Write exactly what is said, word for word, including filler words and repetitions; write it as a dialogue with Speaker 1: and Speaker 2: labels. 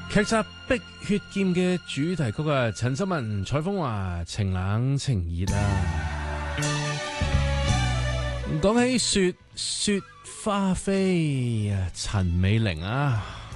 Speaker 1: 劇集《碧血劍》嘅主題曲啊，陳秀雯、蔡楓華情冷情熱啊。講起雪雪花飛啊，陳美齡啊。